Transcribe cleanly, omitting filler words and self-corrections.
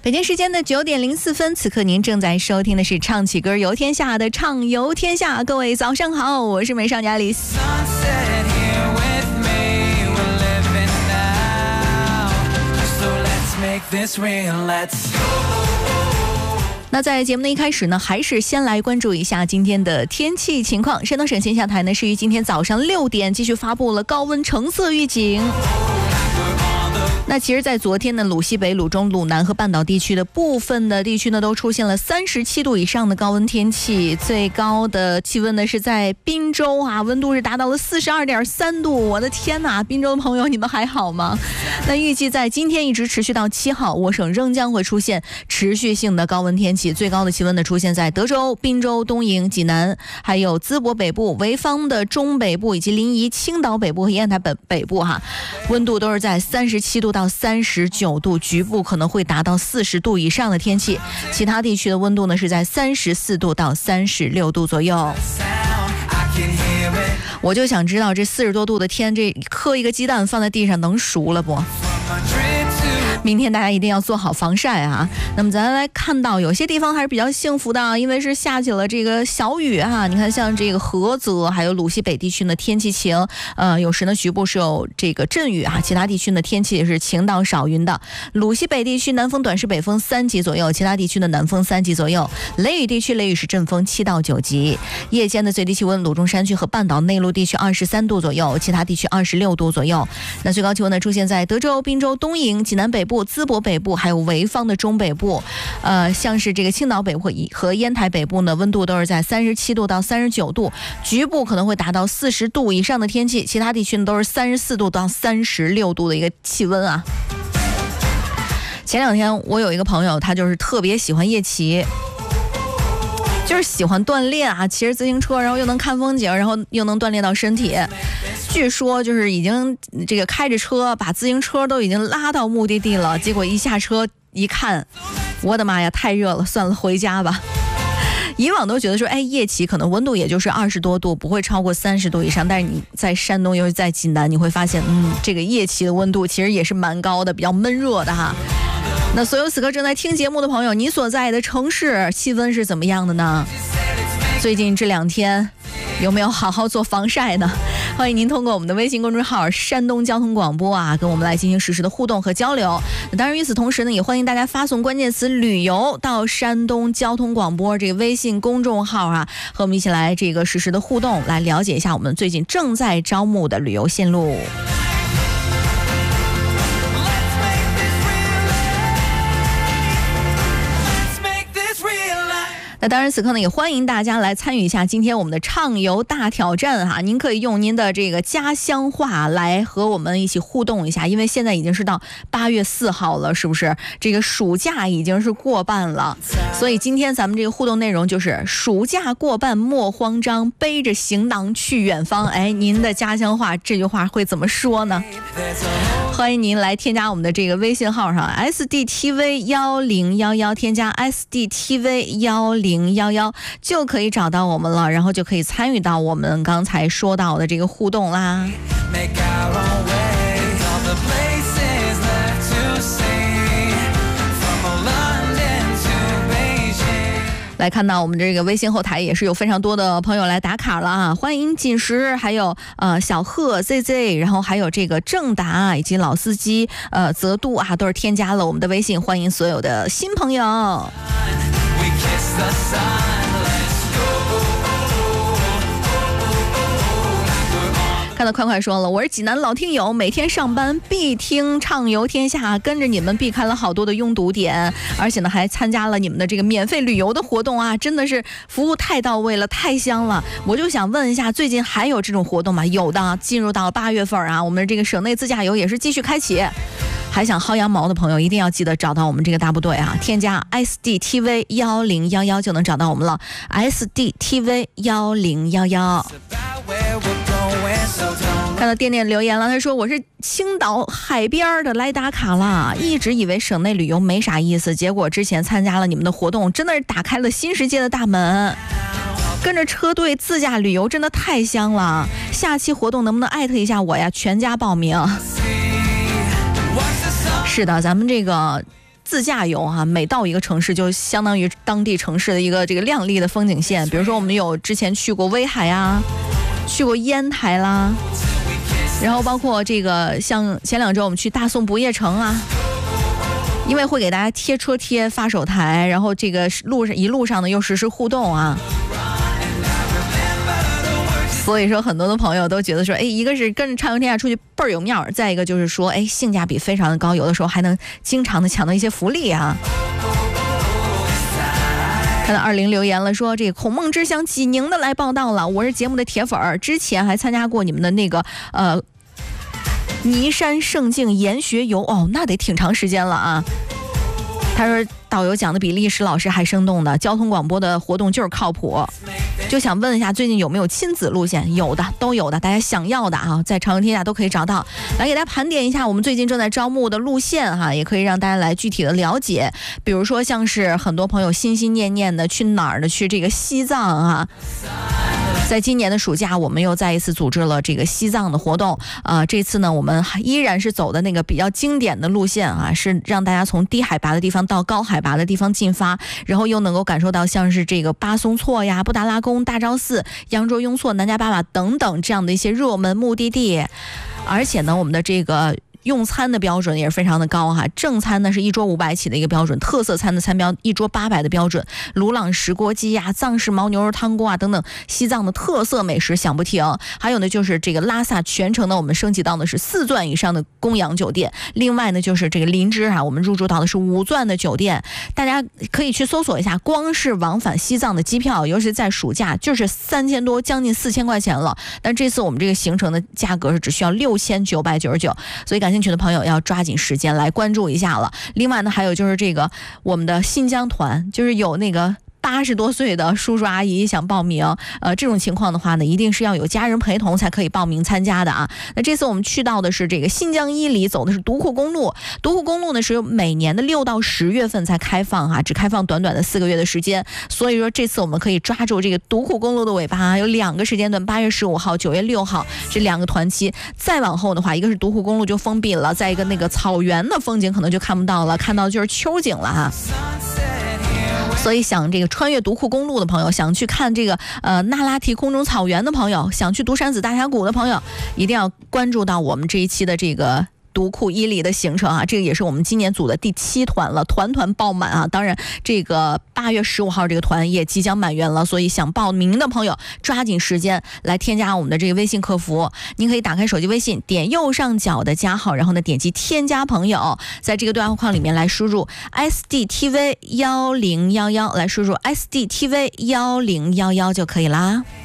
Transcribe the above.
北京时间的9点04分，此刻您正在收听的是唱起歌游天下的畅游天下。各位早上好，我是美少女爱丽丝。那在节目的一开始呢，还是先来关注一下今天的天气情况。山东省气象台呢是于今天早上6点继续发布了高温橙色预警。那其实在昨天呢，鲁西北、鲁中、鲁南和半岛地区的部分的地区呢都出现了37度以上的高温天气，最高的气温呢是在滨州啊，温度是达到了42.3度。我的天哪，滨州的朋友你们还好吗？那预计在今天一直持续到7号，我省仍将会出现持续性的高温天气，最高的气温呢出现在德州、滨州、东营、济南，还有淄博北部、潍坊的中北部以及临沂、青岛北部和烟台北部哈，温度都是在37度到39度，局部可能会达到40度以上的天气。其他地区的温度呢是在34度到36度左右。我就想知道这40多度的天，这磕一个鸡蛋放在地上能熟了不？明天大家一定要做好防晒啊。那么咱来看到有些地方还是比较幸福的，因为是下起了这个小雨啊。你看像这个菏泽还有鲁西北地区呢天气晴，有时呢局部是有这个阵雨啊，其他地区呢天气也是晴到少云的。鲁西北地区南风短时北风3级左右，其他地区的南风3级左右。雷雨地区雷雨是阵风7到9级。夜间的最低气温，鲁中山区和半岛内陆地区23度左右，其他地区26度左右。那最高气温呢出现在德州、滨州、东营、济南北部、淄博北部还有潍坊的中北部，像是这个青岛北部和烟台北部呢，温度都是在37度到39度，局部可能会达到40度以上的天气，其他地区呢都是34度到36度的一个气温啊。前两天我有一个朋友，他就是特别喜欢夜骑，就是喜欢锻炼啊，骑着自行车，然后又能看风景，然后又能锻炼到身体。据说就是已经这个开着车把自行车都已经拉到目的地了，结果一下车一看，我的妈呀，太热了，算了，回家吧。以往都觉得说，夜骑可能温度也就是20多度，不会超过30度以上，但是你在山东，尤其在济南，你会发现，这个夜骑的温度其实也是蛮高的，比较闷热的哈。那所有此刻正在听节目的朋友，你所在的城市气温是怎么样的呢？最近这2天有没有好好做防晒呢？欢迎您通过我们的微信公众号山东交通广播啊，跟我们来进行实时的互动和交流。当然与此同时呢，也欢迎大家发送关键词旅游到山东交通广播这个微信公众号啊，和我们一起来这个实时的互动，来了解一下我们最近正在招募的旅游线路。那当然此刻呢也欢迎大家来参与一下今天我们的畅游大挑战哈，您可以用您的这个家乡话来和我们一起互动一下，因为现在已经是到8月4号了，是不是这个暑假已经是过半了，所以今天咱们这个互动内容就是暑假过半莫慌张，背着行囊去远方。您的家乡话这句话会怎么说呢？欢迎您来添加我们的这个微信号上 SDTV1011， 添加 SDTV1011就可以找到我们了，然后就可以参与到我们刚才说到的这个互动啦。来看到我们这个微信后台也是有非常多的朋友来打卡了啊，欢迎锦时，还有小贺 ZZ， 然后还有这个正达以及老司机泽度啊，都是添加了我们的微信，欢迎所有的新朋友。看到快快说了，我是济南老听友，每天上班必听畅游天下，跟着你们避开了好多的拥堵点，而且呢还参加了你们的这个免费旅游的活动啊，真的是服务太到位了，太香了。我就想问一下，最近还有这种活动吗？有的，进入到8月份啊，我们的这个省内自驾游也是继续开启。还想薅羊毛的朋友一定要记得找到我们这个大部队啊，添加 SDTV1011就能找到我们了， SDTV1011。看到店店留言了，他说我是青岛海边的来打卡了，一直以为省内旅游没啥意思，结果之前参加了你们的活动，真的是打开了新世界的大门。跟着车队自驾旅游真的太香了，下期活动能不能艾特一下我呀？全家报名。是的，咱们这个自驾游啊，每到一个城市就相当于当地城市的一个这个亮丽的风景线。比如说我们有之前去过威海啊，去过烟台啦，然后包括这个像前2周我们去大宋不夜城啊，因为会给大家贴车贴发手台，然后这个一路上呢又实时互动啊。所以说很多的朋友都觉得说，一个是跟着畅游天下出去倍儿有面儿，再一个就是说，性价比非常的高，有的时候还能经常的抢到一些福利啊。看到20留言了，说这个孔孟之乡济宁的来报道了，我是节目的铁粉儿，之前还参加过你们的那个尼山胜境研学游，那得挺长时间了啊。他说导游讲的比历史老师还生动的，交通广播的活动就是靠谱。就想问一下，最近有没有亲子路线？有的，都有的，大家想要的啊，在畅游天下都可以找到。来给大家盘点一下我们最近正在招募的路线哈，也可以让大家来具体的了解。比如说像是很多朋友心心念念的去哪儿的，去这个西藏啊。在今年的暑假，我们又再一次组织了这个西藏的活动这次呢，我们依然是走的那个比较经典的路线啊，是让大家从低海拔的地方到高海拔的地方进发，然后又能够感受到像是这个巴松措呀、布达拉宫、大昭寺、羊卓雍措、南迦巴瓦等等这样的一些热门目的地。而且呢，我们的这个用餐的标准也是非常的高哈，正餐呢是1桌500起的一个标准，特色餐的餐标1桌800的标准，鲁朗石锅鸡呀、藏式牦牛肉汤锅啊等等西藏的特色美食享不停。还有呢就是这个拉萨全程呢我们升级到的是4钻以上的供养酒店，另外呢就是这个林芝我们入住到的是5钻的酒店。大家可以去搜索一下，光是往返西藏的机票，尤其是在暑假就是3000多，将近4000块钱了。但这次我们这个行程的价格是只需要6999，所以感兴趣的朋友要抓紧时间来关注一下了。另外呢，还有就是这个我们的新疆团，就是有那个80多岁的叔叔阿姨想报名，这种情况的话呢，一定是要有家人陪同才可以报名参加的啊。那这次我们去到的是这个新疆伊犁，走的是独库公路。独库公路呢是每年的6到10月份才开放哈，只开放短短的4个月的时间。所以说这次我们可以抓住这个独库公路的尾巴，有2个时间段，8月15号、9月6号这2个团期。再往后的话，一个是独库公路就封闭了，再一个那个草原的风景可能就看不到了，看到就是秋景了哈。所以想这个穿越独库公路的朋友，想去看这个那拉提空中草原的朋友，想去独山子大峡谷的朋友，一定要关注到我们这一期的这个独库伊犁的行程啊，这个也是我们今年组的第7团了，团爆满啊！当然，这个8月15号这个团也即将满员了，所以想报名的朋友抓紧时间来添加我们的这个微信客服。您可以打开手机微信，点右上角的加号，然后呢点击添加朋友，在这个对话框里面来输入 SDTV1011，来输入 SDTV1011就可以啦。